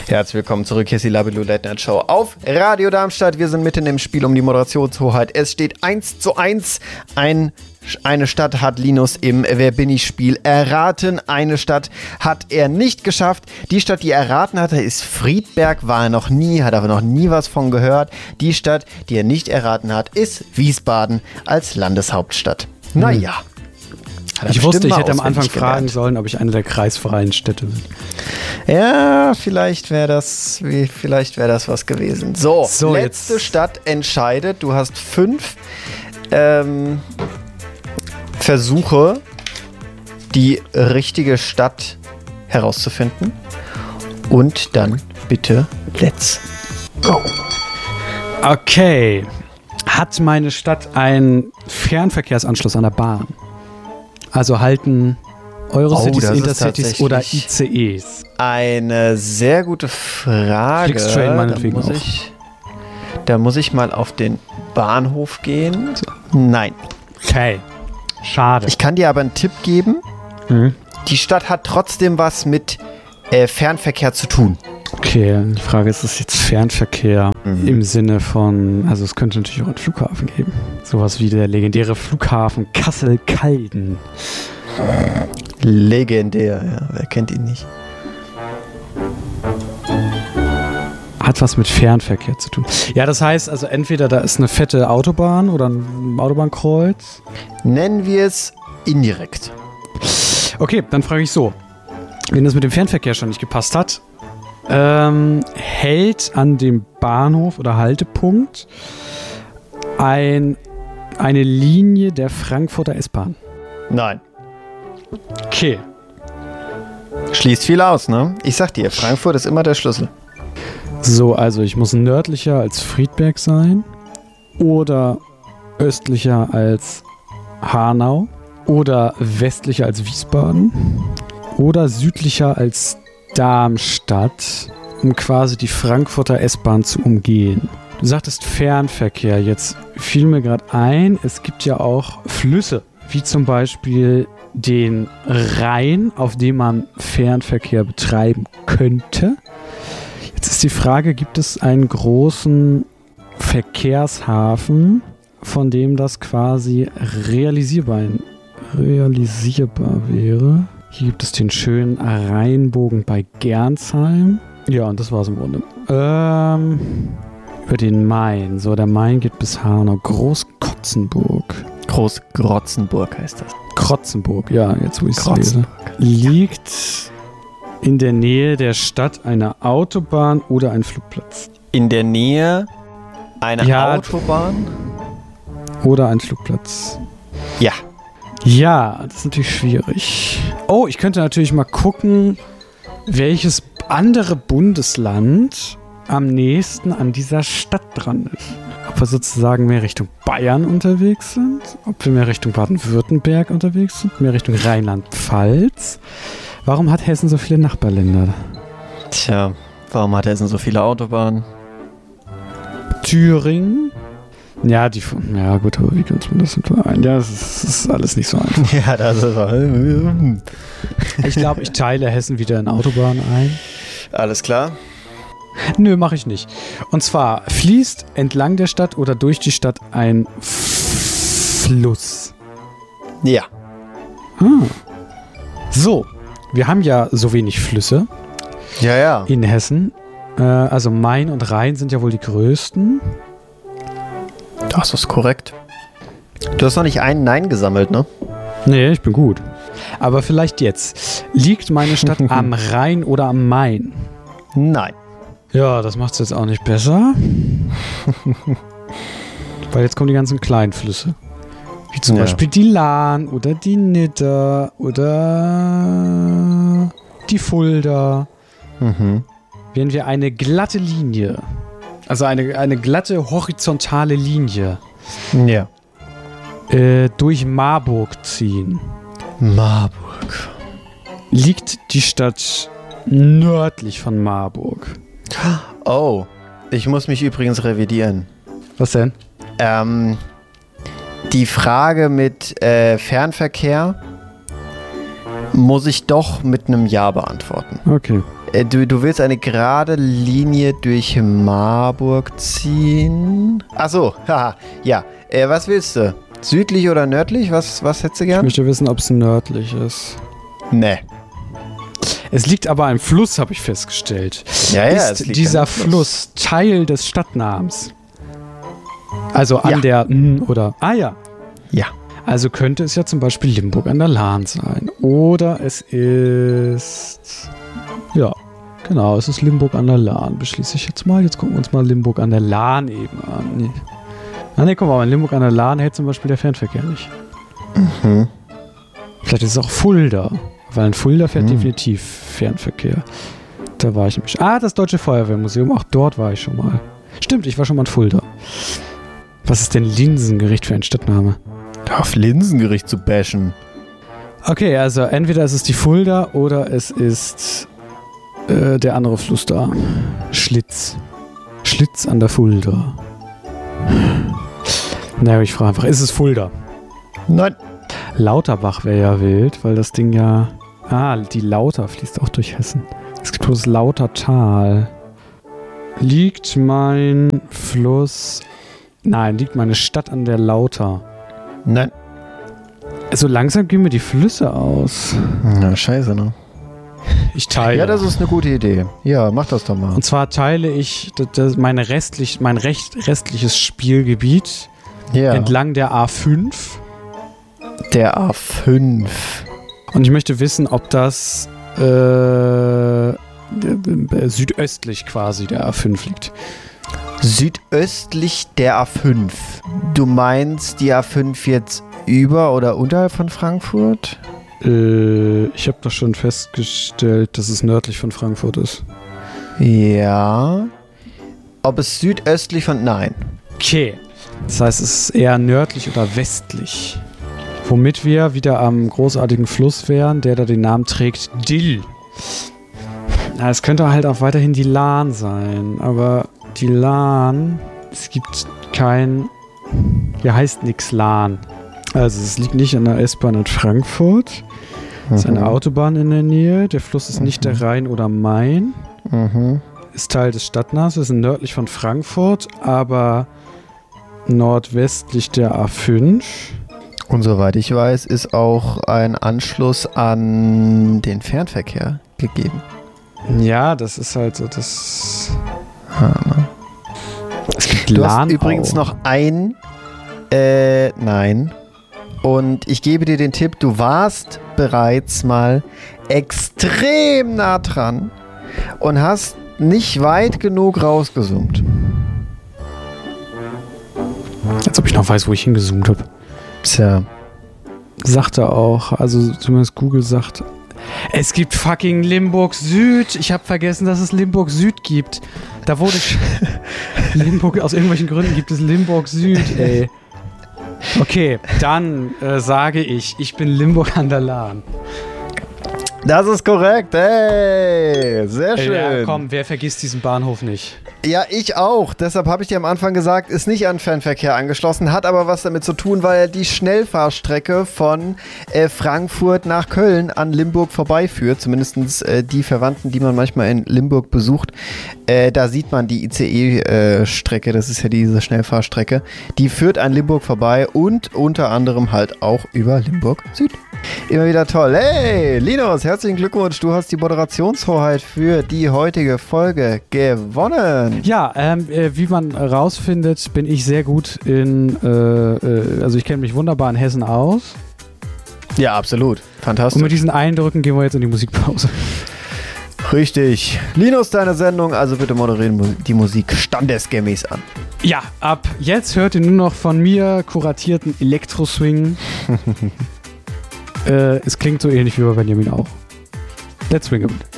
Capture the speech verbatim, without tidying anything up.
Herzlich willkommen zurück, hier ist die Labello Late Night Show auf Radio Darmstadt. Wir sind mitten im Spiel um die Moderationshoheit. Es steht eins zu eins. Ein, eine Stadt hat Linus im Wer bin ich Spiel erraten. Eine Stadt hat er nicht geschafft. Die Stadt, die er erraten hatte, ist Friedberg. War er noch nie, hat aber noch nie was von gehört. Die Stadt, die er nicht erraten hat, ist Wiesbaden als Landeshauptstadt. Hm. Naja. Ich wusste, ich hätte am Anfang fragen sollen, ob ich eine der kreisfreien Städte bin. Ja, vielleicht wäre das, vielleicht wäre das was gewesen. So, so letzte jetzt. Stadt entscheidet. Du hast fünf ähm, Versuche, die richtige Stadt herauszufinden. Und dann bitte let's go. Okay. Hat meine Stadt einen Fernverkehrsanschluss an der Bahn? Also halten Eurocities, oh, Intercities oder I C Es? Eine sehr gute Frage. Flixtrain meinetwegen da muss auch. ich, da muss ich mal auf den Bahnhof gehen. Nein. Okay. Schade. Ich kann dir aber einen Tipp geben. Mhm. Die Stadt hat trotzdem was mit äh, Fernverkehr zu tun. Okay, die Frage ist, ist es jetzt Fernverkehr Mhm. im Sinne von, also es könnte natürlich auch einen Flughafen geben. Sowas wie der legendäre Flughafen Kassel-Calden. Legendär, ja. Wer kennt ihn nicht? Hat was mit Fernverkehr zu tun. Ja, das heißt, also entweder da ist eine fette Autobahn oder ein Autobahnkreuz. Nennen wir es indirekt. Okay, dann frage ich so. Wenn das mit dem Fernverkehr schon nicht gepasst hat, ähm, hält an dem Bahnhof oder Haltepunkt ein, eine Linie der Frankfurter S-Bahn? Nein. Okay. Schließt viel aus, ne? Ich sag dir, Frankfurt ist immer der Schlüssel. So, also ich muss nördlicher als Friedberg sein oder östlicher als Hanau oder westlicher als Wiesbaden oder südlicher als Darmstadt, um quasi die Frankfurter S-Bahn zu umgehen. Du sagtest Fernverkehr. Jetzt fiel mir gerade ein, es gibt ja auch Flüsse, wie zum Beispiel den Rhein, auf dem man Fernverkehr betreiben könnte. Jetzt ist die Frage, gibt es einen großen Verkehrshafen, von dem das quasi realisierbar, realisierbar wäre? Hier gibt es den schönen Rheinbogen bei Gernsheim. Ja, und das war's im Grunde. Ähm, über den Main. So, der Main geht bis Hanau. Großkotzenburg. Großgrotzenburg heißt das. Krotzenburg, ja, jetzt wo ich es lese. Liegt in der Nähe der Stadt eine Autobahn oder ein Flugplatz? In der Nähe einer Ja. Autobahn? Oder ein Flugplatz? Ja. Ja, das ist natürlich schwierig. Oh, ich könnte natürlich mal gucken, welches andere Bundesland am nächsten an dieser Stadt dran ist. Ob wir sozusagen mehr Richtung Bayern unterwegs sind, ob wir mehr Richtung Baden-Württemberg unterwegs sind, mehr Richtung Rheinland-Pfalz. Warum hat Hessen so viele Nachbarländer? Tja, warum hat Hessen so viele Autobahnen? Thüringen? Ja, die, ja gut, aber wie könnte man das ein? Ja, das ist, das ist alles nicht so einfach. Ja, das ist Ich glaube, ich teile Hessen wieder in Autobahnen ein. Alles klar. Nö, mache ich nicht. Und zwar fließt entlang der Stadt oder durch die Stadt ein Fluss. Ja. Ah. So, wir haben ja so wenig Flüsse Ja, ja. in Hessen. Äh, also Main und Rhein sind ja wohl die größten. Das ist korrekt. Du hast noch nicht einen Nein gesammelt, ne? Nee, ich bin gut. Aber vielleicht jetzt. Liegt meine Stadt am Rhein oder am Main? Nein. Ja, das macht es jetzt auch nicht besser. Weil jetzt kommen die ganzen kleinen Flüsse. Wie zum Ja. Beispiel die Lahn oder die Nidda oder die Fulda. Mhm. Wenn wir eine glatte Linie, also eine, eine glatte horizontale Linie Ja. äh, durch Marburg ziehen, Marburg. liegt die Stadt nördlich von Marburg. Oh, ich muss mich übrigens revidieren. Was denn? Ähm, die Frage mit äh, Fernverkehr muss ich doch mit einem Ja beantworten. Okay. Äh, du, du willst eine gerade Linie durch Marburg ziehen? Achso, haha, ja. Äh, was willst du? Südlich oder nördlich? Was, was hättest du Ich gern? möchte wissen, ob es nördlich ist. Nee. Es liegt aber am Fluss, habe ich festgestellt. Ja, ja, es ist liegt dieser am Fluss. Fluss Teil des Stadtnamens? Also an Ja. der M oder... Ah ja. Ja. Also könnte es ja zum Beispiel Limburg an der Lahn sein. Oder es ist... Ja, genau, es ist Limburg an der Lahn. Beschließe ich jetzt mal. Jetzt gucken wir uns mal Limburg an der Lahn eben an. Nee. Ah ne, guck mal, in Limburg an der Lahn hält zum Beispiel der Fernverkehr nicht. Mhm. Vielleicht ist es auch Fulda. Weil in Fulda fährt Mhm. definitiv Fernverkehr. Da war ich nämlich. Ah, das Deutsche Feuerwehrmuseum. Auch dort war ich schon mal. Stimmt, ich war schon mal in Fulda. Was ist denn Linsengericht für ein Stadtname? Auf Linsengericht zu bashen. Okay, also entweder ist es die Fulda oder es ist äh, der andere Fluss da. Schlitz. Schlitz an der Fulda. Naja, ich frage einfach, ist es Fulda? Nein. Lauterbach wäre ja wild, weil das Ding ja... Ah, die Lauter fließt auch durch Hessen. Es gibt bloß das Lautertal. Liegt mein Fluss... Nein, liegt meine Stadt an der Lauter. Nein. So langsam gehen mir die Flüsse aus. Na, scheiße, ne? Ich teile. Ja, das ist eine gute Idee. Ja, mach das doch mal. Und zwar teile ich das, das meine restlich, mein recht, restliches Spielgebiet Ja. entlang der A fünf. Der A fünf. Und ich möchte wissen, ob das äh, äh, südöstlich quasi der A fünf liegt. Südöstlich der A fünf. Du meinst die A fünf jetzt über oder unterhalb von Frankfurt? Äh, ich habe doch schon festgestellt, dass es nördlich von Frankfurt ist. Ja. Ob es südöstlich von... Nein. Okay. Das heißt, es ist eher nördlich oder westlich. Womit wir wieder am großartigen Fluss wären, der da den Namen trägt, Dill. Na, es könnte halt auch weiterhin die Lahn sein, aber die Lahn, es gibt kein, hier heißt nix Lahn. Also es liegt nicht an der S-Bahn in Frankfurt, es ist eine Autobahn in der Nähe, der Fluss ist nicht der Rhein oder Main, Mhm. ist Teil des Stadtnamens, ist nördlich von Frankfurt, aber nordwestlich der A fünf. Und soweit ich weiß, ist auch ein Anschluss an den Fernverkehr gegeben. Ja, das ist halt so das... Ha, ne? Es gibt Du hast Lahnau. übrigens noch ein... Äh, nein. Und ich gebe dir den Tipp, du warst bereits mal extrem nah dran und hast nicht weit genug rausgezoomt. Als ob ich noch weiß, wo ich hingezoomt habe. Tja. Sagt er auch. Also zumindest Google sagt... Es gibt fucking Limburg Süd. Ich habe vergessen, dass es Limburg Süd gibt. Da wurde... Limburg... Aus irgendwelchen Gründen gibt es Limburg Süd, ey. Okay, dann äh, sage ich, ich bin Limburg an der Lahn. Das ist korrekt, ey. Sehr schön. Ey, ja, komm, wer vergisst diesen Bahnhof nicht? Ja, ich auch. Deshalb habe ich dir am Anfang gesagt, ist nicht an Fernverkehr angeschlossen, hat aber was damit zu tun, weil die Schnellfahrstrecke von äh, Frankfurt nach Köln an Limburg vorbeiführt. Zumindest äh, die Verwandten, die man manchmal in Limburg besucht. Äh, da sieht man die I C E-Strecke, das ist ja diese Schnellfahrstrecke. Die führt an Limburg vorbei und unter anderem halt auch über Limburg Süd. Immer wieder toll. Hey, Linus, herzlichen Glückwunsch. Du hast die Moderationshoheit für die heutige Folge gewonnen. Ja, ähm, äh, wie man rausfindet, bin ich sehr gut in, äh, äh, also ich kenne mich wunderbar in Hessen aus. Ja, absolut. Fantastisch. Und mit diesen Eindrücken gehen wir jetzt in die Musikpause. Richtig. Linus, deine Sendung, also bitte moderieren die Musik standesgemäß an. Ja, ab jetzt hört ihr nur noch von mir kuratierten Elektro-Swing. äh, es klingt so ähnlich wie bei Benjamin auch. Let's swing it.